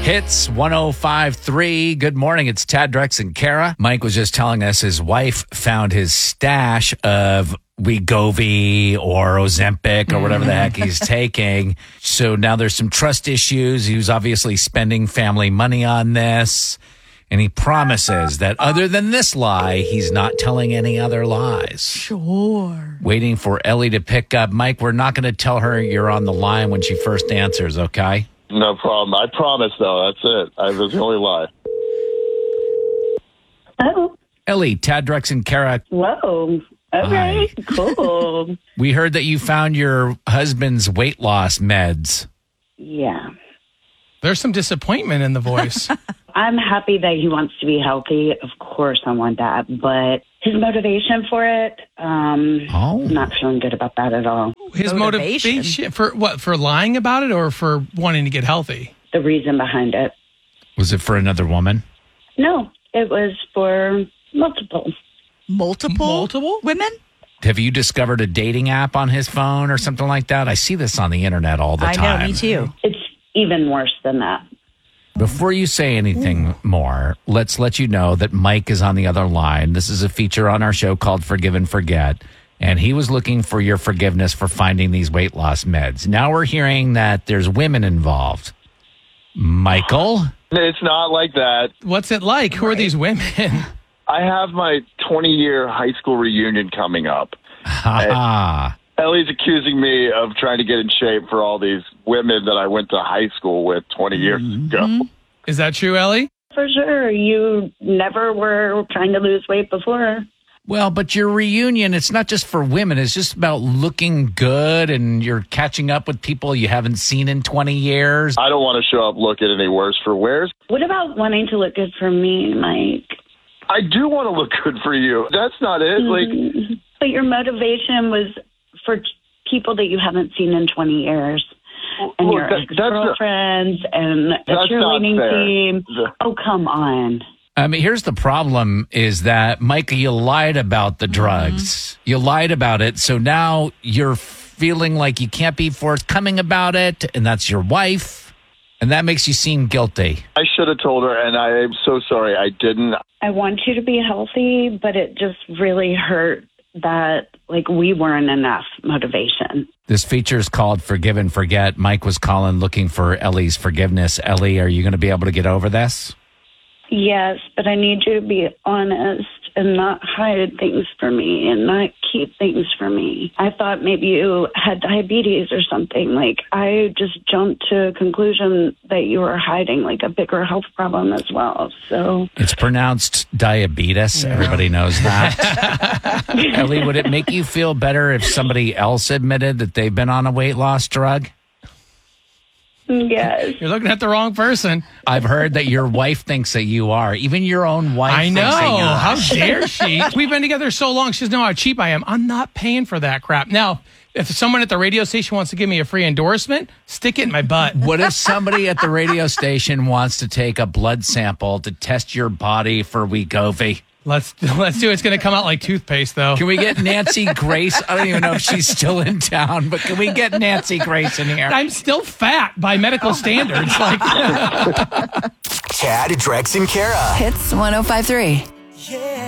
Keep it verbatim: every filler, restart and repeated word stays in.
Hits one oh five point three. Good morning. It's Tad, Drex, and Kara. Mike was just telling us his wife found his stash of Wegovy or Ozempic or whatever the heck he's taking. So now there's some trust issues. He was obviously spending family money on this. And he promises that other than this lie, he's not telling any other lies. Sure. Waiting for Ellie to pick up. Mike, we're not going to tell her you're on the line when she first answers, okay? No problem. I promise, though. That's it. I was the only lie. Oh, Ellie, Tad, Drex, and Kara. whoa. Okay, Hi. cool. We heard that you found your husband's weight loss meds. Yeah. There's some disappointment in the voice. I'm happy that he wants to be healthy. Of course I want that. But his motivation for it, um, Oh. not feeling good about that at all. His Motivation. motivation for what? For lying about it or for wanting to get healthy? The reason behind it. Was it for another woman? No, it was for multiple. Multiple? Multiple? Women? Have you discovered a dating app on his phone or something like that? I see this on the internet all the I time. know, me too. It's even worse than that. Before you say anything more, let's let you know that Mike is on the other line. This is a feature on our show called Forgive and Forget. And he was looking for your forgiveness for finding these weight loss meds. Now we're hearing that there's women involved. Michael? It's not like that. What's it like? Who are these women? I have my twenty-year high school reunion coming up. Ha ha. Ellie's accusing me of trying to get in shape for all these women that I went to high school with twenty years ago. Is that true, Ellie? For sure. You never were trying to lose weight before. Well, but your reunion, it's not just for women. It's just about looking good and you're catching up with people you haven't seen in twenty years. I don't want to show up looking any worse for wears. What about wanting to look good for me, Mike? I do want to look good for you. That's not it. Like, Mhm. But your motivation was for t- people that you haven't seen in twenty years. And look, your that- that's not- ex-girlfriends and the That's not cheerleading fair. team. The- Oh, come on. I mean, here's the problem is that, Micah, you lied about the drugs. You lied about it. So now you're feeling like you can't be forthcoming about it. And that's your wife. And that makes you seem guilty. I should have told her, and I am so sorry I didn't. I want you to be healthy, but it just really hurt that, like, we weren't enough motivation. This feature is called Forgive and Forget. Mike was calling looking for Ellie's forgiveness. Ellie, are you going to be able to get over this? Yes, but I need you to be honest and not hide things from me and not keep things from me. I thought maybe you had diabetes or something. Like, I just jumped to a conclusion that you were hiding, like, a bigger health problem as well. So, It's pronounced diabetes. Everybody knows that. Ellie, would it make you feel better if somebody else admitted that they've been on a weight loss drug? yes. You're looking at the wrong person. I've heard that your wife thinks that you are. Even your own wife I know. thinks that you are. How dare she? We've been together so long. She doesn't know how cheap I am. I'm not paying for that crap. Now, if someone at the radio station wants to give me a free endorsement, stick it in my butt. What if somebody at the radio station wants to take a blood sample to test your body for Wegovy? Let's let's do it. It's going to come out like toothpaste, though. Can we get Nancy Grace? I don't even know if she's still in town, but can we get Nancy Grace in here? I'm still fat by medical standards. Like, Tad, Drex, and Kara. Hits one oh five point three.